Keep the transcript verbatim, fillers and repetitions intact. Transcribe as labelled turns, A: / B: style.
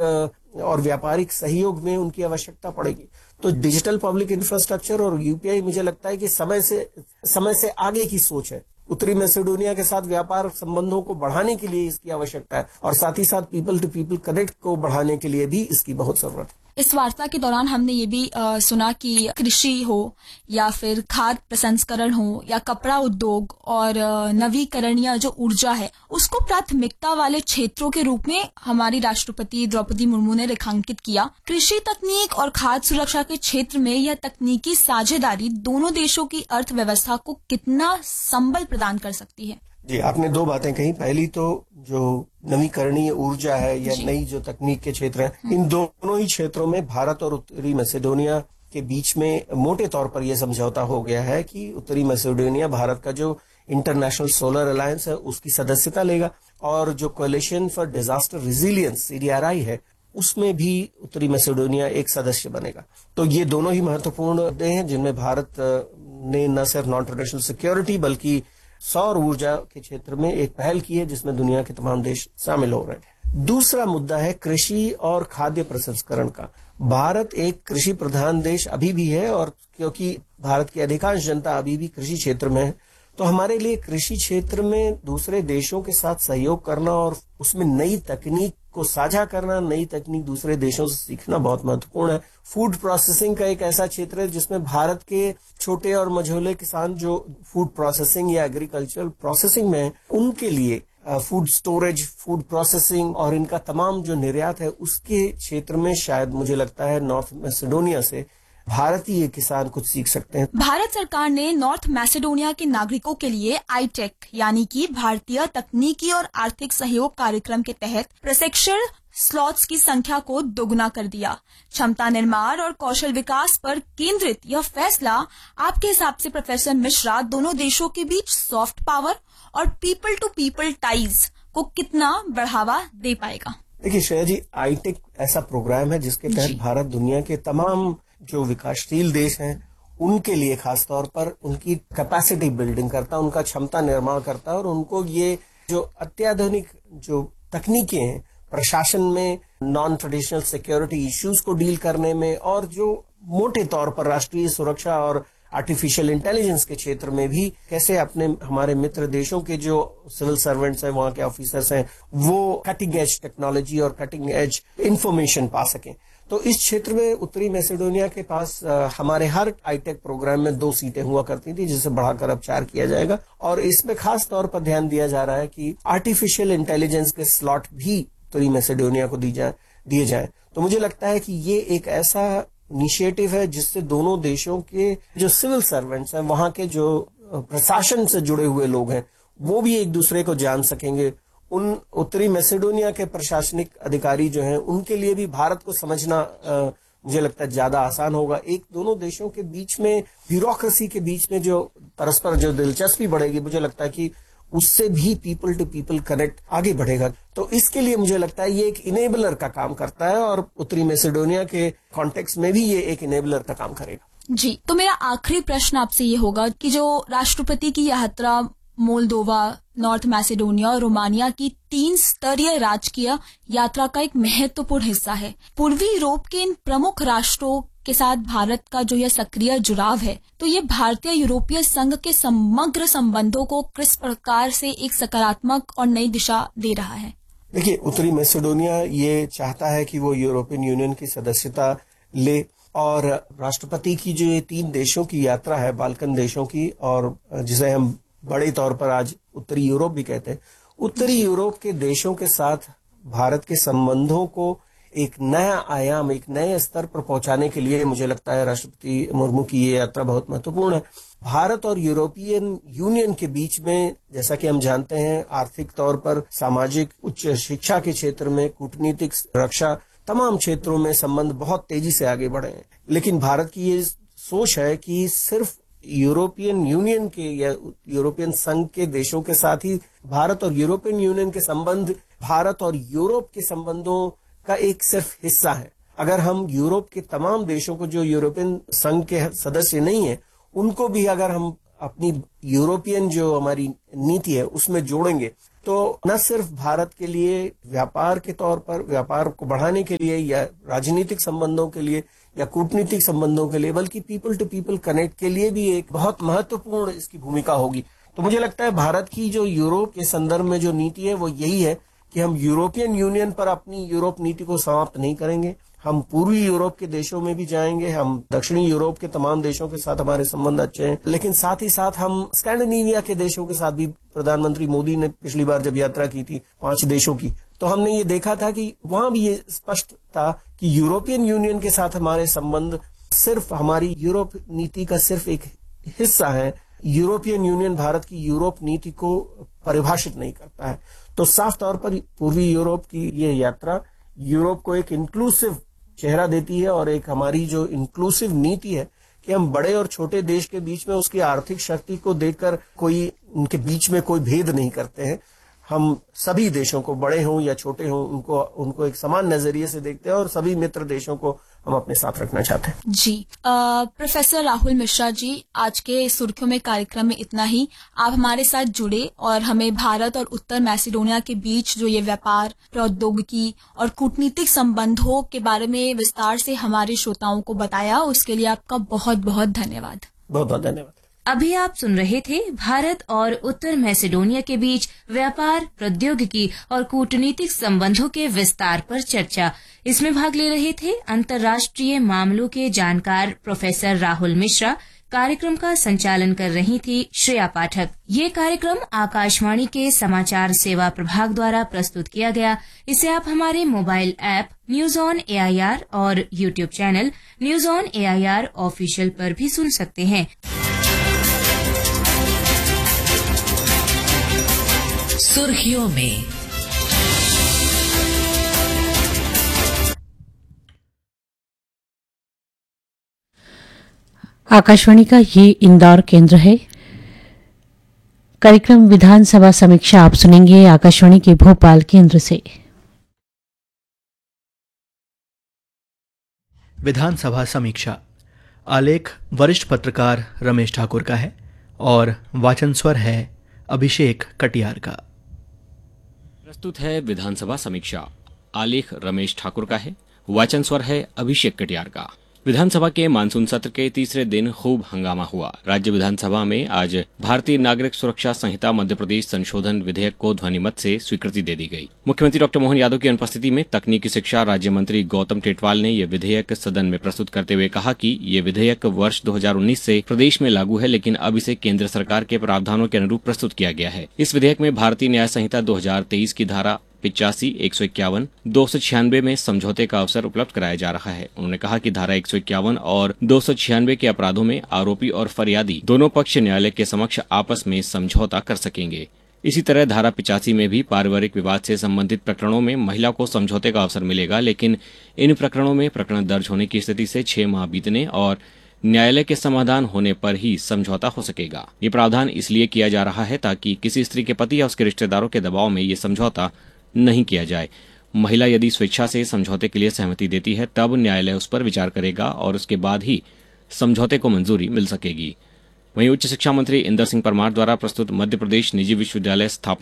A: और व्यापारिक सहयोग में उनकी आवश्यकता पड़ेगी। तो डिजिटल पब्लिक इंफ्रास्ट्रक्चर और यूपीआई मुझे लगता है कि समय से समय से आगे की सोच है। उत्तरी मैसेडोनिया के साथ व्यापार संबंधों को बढ़ाने के लिए इसकी आवश्यकता है और साथ ही साथ पीपल टू पीपल कनेक्ट को बढ़ाने के लिए भी इसकी बहुत जरूरत है।
B: इस वार्ता के दौरान हमने ये भी आ, सुना कि कृषि हो या फिर खाद्य प्रसंस्करण हो या कपड़ा उद्योग और नवीकरणीय जो ऊर्जा है उसको प्राथमिकता वाले क्षेत्रों के रूप में हमारी राष्ट्रपति द्रौपदी मुर्मू ने रेखांकित किया। कृषि तकनीक और खाद्य सुरक्षा के क्षेत्र में यह तकनीकी साझेदारी दोनों देशों की अर्थव्यवस्था को कितना संबल प्रदान कर सकती है?
A: जी, आपने दो बातें कही। पहली तो जो नवीकरणीय ऊर्जा है या नई जो तकनीक के क्षेत्र हैं, इन दोनों ही क्षेत्रों में भारत और उत्तरी मैसेडोनिया के बीच में मोटे तौर पर यह समझौता हो गया है कि उत्तरी मैसेडोनिया भारत का जो इंटरनेशनल सोलर अलायंस है उसकी सदस्यता लेगा और जो coalition for disaster resilience C D R आई है उसमें भी उत्तरी मैसेडोनिया एक सदस्य बनेगा। तो ये दोनों ही महत्वपूर्ण मुद्दे हैं जिनमें भारत ने न सिर्फ नॉन ट्रेडिशनल सिक्योरिटी बल्कि सौर ऊर्जा के क्षेत्र में एक पहल की है जिसमें दुनिया के तमाम देश शामिल हो रहे हैं। दूसरा मुद्दा है कृषि और खाद्य प्रसंस्करण का। भारत एक कृषि प्रधान देश अभी भी है और क्योंकि भारत की अधिकांश जनता अभी भी कृषि क्षेत्र में है तो हमारे लिए कृषि क्षेत्र में दूसरे देशों के साथ सहयोग करना और उसमें नई तकनीक को साझा करना, नई तकनीक दूसरे देशों से सीखना बहुत महत्वपूर्ण है। फूड प्रोसेसिंग का एक ऐसा क्षेत्र है जिसमें भारत के छोटे और मझोले किसान जो फूड प्रोसेसिंग या एग्रीकल्चरल प्रोसेसिंग में उनके लिए फूड स्टोरेज, फूड प्रोसेसिंग और इनका तमाम जो निर्यात है उसके क्षेत्र में शायद मुझे लगता है नॉर्थ मैसेडोनिया से भारतीय किसान कुछ सीख सकते हैं।
B: भारत सरकार ने नॉर्थ मैसेडोनिया के नागरिकों के लिए आईटेक यानी कि भारतीय तकनीकी और आर्थिक सहयोग कार्यक्रम के तहत प्रशिक्षण स्लॉट्स की संख्या को दोगुना कर दिया। क्षमता निर्माण और कौशल विकास पर केंद्रित यह फैसला आपके हिसाब से प्रोफेसर मिश्रा दोनों देशों के बीच सॉफ्ट पावर और पीपल टू पीपल टाइज को कितना बढ़ावा दे पाएगा?
A: देखिए श्रेया जी, आईटेक ऐसा प्रोग्राम है जिसके तहत भारत दुनिया के तमाम जो विकासशील देश हैं उनके लिए खास तौर पर उनकी कैपेसिटी बिल्डिंग करता है, उनका क्षमता निर्माण करता है और उनको ये जो अत्याधुनिक जो तकनीकें हैं प्रशासन में, नॉन ट्रेडिशनल सिक्योरिटी इश्यूज को डील करने में और जो मोटे तौर पर राष्ट्रीय सुरक्षा और आर्टिफिशियल इंटेलिजेंस के क्षेत्र में भी कैसे अपने हमारे मित्र देशों के जो सिविल सर्वेंट्स हैं, वहां के ऑफिसर्स हैं, वो कटिंग एज टेक्नोलॉजी और कटिंग एज इंफॉर्मेशन पा सकें। तो इस क्षेत्र में उत्तरी मैसेडोनिया के पास आ, हमारे हर आईटेक प्रोग्राम में दो सीटें हुआ करती थी जिसे बढ़ाकर अब चार किया जाएगा और इसमें खास तौर पर ध्यान दिया जा रहा है कि आर्टिफिशियल इंटेलिजेंस के स्लॉट भी उत्तरी मैसेडोनिया को दी जाए दिए जाए। तो मुझे लगता है कि ये एक ऐसा इनिशिएटिव है जिससे दोनों देशों के जो सिविल सर्वेंट्स हैं, वहां के जो प्रशासन से जुड़े हुए लोग हैं, वो भी एक दूसरे को जान सकेंगे। उन उत्तरी मैसेडोनिया के प्रशासनिक अधिकारी जो हैं उनके लिए भी भारत को समझना आ, मुझे लगता है ज्यादा आसान होगा। एक दोनों देशों के बीच में ब्यूरोक्रेसी के बीच में जो परस्पर जो दिलचस्पी बढ़ेगी, मुझे लगता है कि उससे भी पीपल टू पीपल कनेक्ट आगे बढ़ेगा। तो इसके लिए मुझे लगता है ये एक इनेबलर का काम करता है और उत्तरी मैसेडोनिया के कॉन्टेक्स्ट में भी ये एक इनेबलर का काम करेगा।
B: जी, तो मेरा आखिरी प्रश्न आपसे ये होगा कि जो राष्ट्रपति की यात्रा मोल्दोवा, नॉर्थ मैसेडोनिया और रोमानिया की तीन स्तरीय राजकीय यात्रा का एक महत्वपूर्ण हिस्सा है। पूर्वी यूरोप के इन प्रमुख राष्ट्रों के साथ भारत का जो यह सक्रिय जुड़ाव है, तो ये भारतीय यूरोपीय संघ के समग्र संबंधों को किस प्रकार से एक सकारात्मक और नई दिशा दे रहा है?
A: देखिए, उत्तरी मैसेडोनिया ये चाहता है कि वो यूरोपियन यूनियन की सदस्यता ले और राष्ट्रपति की जो ये तीन देशों की यात्रा है, बाल्कन देशों की, और जिसे हम बड़े तौर पर आज उत्तरी यूरोप भी कहते हैं, उत्तरी यूरोप के देशों के साथ भारत के संबंधों को एक नया आयाम, एक नए स्तर पर पहुंचाने के लिए मुझे लगता है राष्ट्रपति मुर्मू की ये यात्रा बहुत महत्वपूर्ण है। भारत और यूरोपियन यूनियन के बीच में, जैसा कि हम जानते हैं, आर्थिक तौर पर, सामाजिक, उच्च शिक्षा के क्षेत्र में, कूटनीतिक, रक्षा, तमाम क्षेत्रों में संबंध बहुत तेजी से आगे बढ़े हैं। लेकिन भारत की ये सोच है कि सिर्फ यूरोपियन यूनियन के या यूरोपियन संघ के देशों के साथ ही भारत और यूरोपियन यूनियन के संबंध भारत और यूरोप के संबंधों का एक सिर्फ हिस्सा है। अगर हम यूरोप के तमाम देशों को जो यूरोपियन संघ के सदस्य नहीं है उनको भी अगर हम अपनी यूरोपियन जो हमारी नीति है उसमें जोड़ेंगे तो न सिर्फ भारत के लिए व्यापार के तौर पर, व्यापार को बढ़ाने के लिए या राजनीतिक संबंधों के लिए या कूटनीतिक संबंधों के लिए, बल्कि पीपल टू पीपल कनेक्ट के लिए भी एक बहुत महत्वपूर्ण इसकी भूमिका होगी। तो मुझे लगता है भारत की जो यूरोप के संदर्भ में जो नीति है वो यही है कि हम यूरोपियन यूनियन पर अपनी यूरोप नीति को समाप्त नहीं करेंगे। हम पूर्वी यूरोप के देशों में भी जाएंगे, हम दक्षिणी यूरोप के तमाम देशों के साथ हमारे संबंध अच्छे हैं, लेकिन साथ ही साथ हम स्कैंडिनेविया के देशों के साथ भी, प्रधानमंत्री मोदी ने पिछली बार जब यात्रा की थी पांच देशों की, तो हमने ये देखा था कि वहां भी ये स्पष्ट था कि यूरोपियन यूनियन के साथ हमारे संबंध सिर्फ हमारी यूरोप नीति का सिर्फ एक हिस्सा है। यूरोपियन यूनियन भारत की यूरोप नीति को परिभाषित नहीं करता है। तो साफ तौर पर पूर्वी यूरोप की ये यात्रा यूरोप को एक इंक्लूसिव चेहरा देती है और एक हमारी जो इंक्लूसिव नीति है कि हम बड़े और छोटे देश के बीच में उसकी आर्थिक शक्ति को देखकर कोई उनके बीच में कोई भेद नहीं करते हैं। हम सभी देशों को, बड़े हों या छोटे हों, उनको उनको एक समान नजरिए से देखते हैं और सभी मित्र देशों को हम अपने साथ रखना चाहते हैं।
B: जी आ, प्रोफेसर राहुल मिश्रा जी, आज के सुर्खियों में कार्यक्रम में इतना ही। आप हमारे साथ जुड़े और हमें भारत और उत्तर मैसेडोनिया के बीच जो ये व्यापार, प्रौद्योगिकी और कूटनीतिक संबंधों के बारे में विस्तार से हमारे श्रोताओं को बताया, उसके लिए आपका बहुत बहुत धन्यवाद।
A: बहुत बहुत धन्यवाद।
C: अभी आप सुन रहे थे भारत और उत्तर मैसेडोनिया के बीच व्यापार, प्रौद्योगिकी और कूटनीतिक संबंधों के विस्तार पर चर्चा। इसमें भाग ले रहे थे अंतर्राष्ट्रीय मामलों के जानकार प्रोफेसर राहुल मिश्रा। कार्यक्रम का संचालन कर रही थी श्रेया पाठक। ये कार्यक्रम आकाशवाणी के समाचार सेवा प्रभाग द्वारा प्रस्तुत किया गया। इसे आप हमारे mobile app news on AIR और YouTube channel news on AIR official पर भी सुन सकते हैं।
D: सुर्खियों में
E: आकाशवाणी का ये इंदौर केंद्र है। कार्यक्रम विधानसभा समीक्षा आप सुनेंगे आकाशवाणी के भोपाल केंद्र से।
F: विधानसभा समीक्षा आलेख वरिष्ठ पत्रकार रमेश ठाकुर का है और वाचन स्वर है अभिषेक कटियार का।
G: प्रस्तुत है विधानसभा समीक्षा। आलेख रमेश ठाकुर का है, वाचन स्वर है अभिषेक कटियार का। विधानसभा के मानसून सत्र के तीसरे दिन खूब हंगामा हुआ। राज्य विधानसभा में आज भारतीय नागरिक सुरक्षा संहिता मध्य प्रदेश संशोधन विधेयक को ध्वनिमत से स्वीकृति दे दी गई। मुख्यमंत्री डॉक्टर मोहन यादव की अनुपस्थिति में तकनीकी शिक्षा राज्य मंत्री गौतम टेटवाल ने यह विधेयक सदन में प्रस्तुत करते हुए कहा कि ये विधेयक वर्ष दो हजार उन्नीस से प्रदेश में लागू है, लेकिन अब इसे केंद्र सरकार के प्रावधानों के अनुरूप प्रस्तुत किया गया है। इस विधेयक में भारतीय न्याय संहिता दो हजार तेईस की धारा पिचासी, एक सौ इक्यावन, दो सौ छियानवे में समझौते का अवसर उपलब्ध कराया जा रहा है। उन्होंने कहा कि धारा एक सौ इक्यावन और दो सौ छियानवे के अपराधों में आरोपी और फरियादी दोनों पक्ष न्यायालय के समक्ष आपस में समझौता कर सकेंगे। इसी तरह धारा पिचासी में भी पारिवारिक विवाद से संबंधित प्रकरणों में महिला को समझौते का अवसर मिलेगा, लेकिन इन प्रकरणों में प्रकरण दर्ज होने की स्थिति से छह माह बीतने और न्यायालय के समाधान होने पर ही समझौता हो सकेगा। ये प्रावधान इसलिए किया जा रहा है ताकि किसी स्त्री के पति या उसके रिश्तेदारों के दबाव में ये समझौता नहीं किया जाए। महिला यदि स्वेच्छा से समझौते के लिए सहमति देती है तब न्यायालय उस पर विचार करेगा और उसके बाद ही समझौते को मंजूरी मिल सकेगी। वहीं उच्च शिक्षा मंत्री इंदर सिंह परमार द्वारा प्रस्तुत मध्य प्रदेश निजी विश्वविद्यालय स्थापना